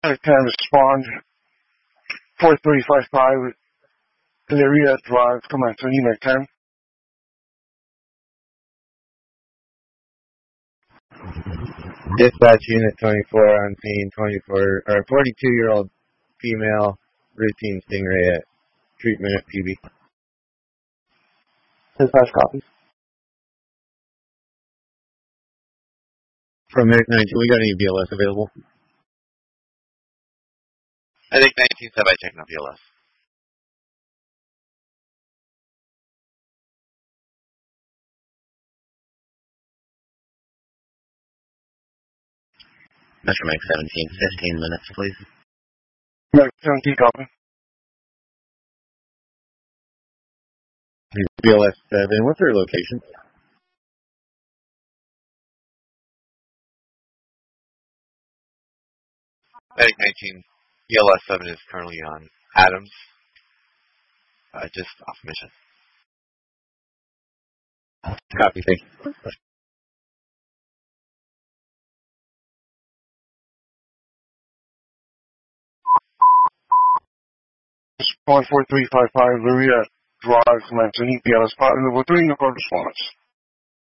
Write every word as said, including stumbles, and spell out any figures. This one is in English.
I can respond. four three five five, Lyria Drive, Command to Unit ten. Dispatch Unit twenty-four on scene, twenty-four, or forty-two-year-old female, routine stingray at treatment at P B. Dispatch copy. From Medic nineteen, we got any B L S available? Medic nineteen, have I checked on B L S? Metro Medic seventeen, fifteen minutes, please. Medic seventeen, copy. B L S seven, what's their location? Medic nineteen, B L S seven is currently on Adams, uh, just off mission. Copy, thank you. Respond four three five five, Lyria Drive, Command to P L S, part level three, no response.